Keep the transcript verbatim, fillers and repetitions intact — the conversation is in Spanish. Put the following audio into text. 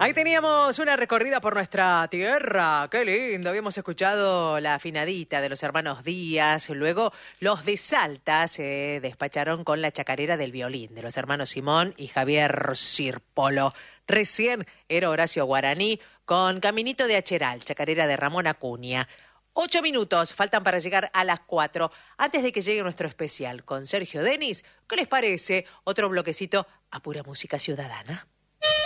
Ahí teníamos una recorrida por nuestra tierra, qué lindo, habíamos escuchado la afinadita de los hermanos Díaz, luego los de Salta se despacharon con la chacarera del violín de los hermanos Simón y Javier Sirpolo. Recién era Horacio Guaraní con Caminito de Acheral, chacarera de Ramón Acuña. Ocho minutos faltan para llegar a las cuatro. Antes de que llegue nuestro especial con Sergio Denis, ¿qué les parece? Otro bloquecito a pura música ciudadana.